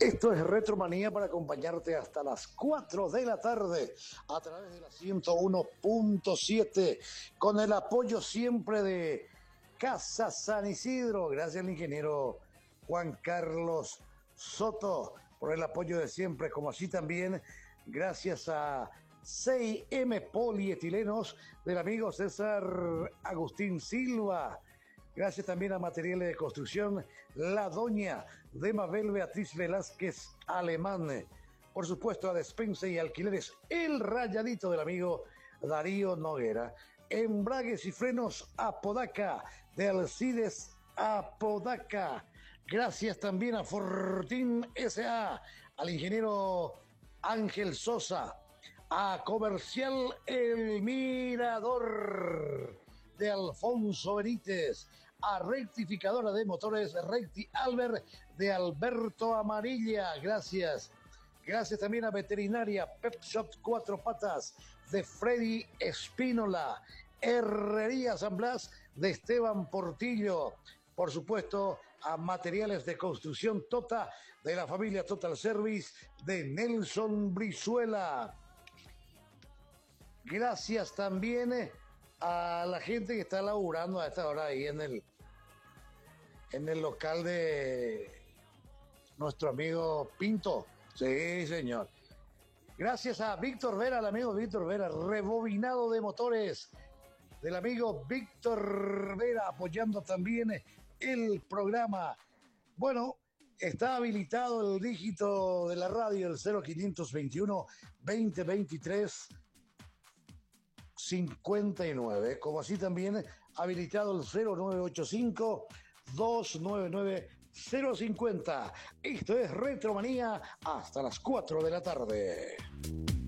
Esto es Retromanía para acompañarte hasta las 4 de la tarde a través de la 101.7 con el apoyo siempre de Casa San Isidro. Gracias al ingeniero Juan Carlos Soto por el apoyo de siempre, como así también gracias a 6M Polietilenos del amigo César Agustín Silva. Gracias también a Materiales de Construcción La Doña de Mabel Beatriz Velázquez Alemán. Por supuesto a Despensa y Alquileres El Rayadito del amigo Darío Noguera. Embragues y frenos Apodaca de Alcides Apodaca. Gracias también a Fortín S.A., al ingeniero Ángel Sosa, a Comercial El Mirador de Alfonso Benítez, a Rectificadora de Motores Recti Albert de Alberto Amarilla. Gracias. Gracias también a Veterinaria Pet Shop Cuatro Patas de Freddy Espínola. Herrería San Blas de Esteban Portillo. Por supuesto, a Materiales de Construcción Tota de la familia Total Service de Nelson Brizuela. Gracias también a la gente que está laburando a esta hora ahí en el local de nuestro amigo Pinto. Sí, señor. Gracias a Víctor Vera, al amigo Víctor Vera, rebobinado de motores del amigo Víctor Vera, apoyando también el programa. Bueno, está habilitado el dígito de la radio, el 0521 2023 59, como así también habilitado el 0985 299 050. Esto es Retromanía hasta las 4 de la tarde.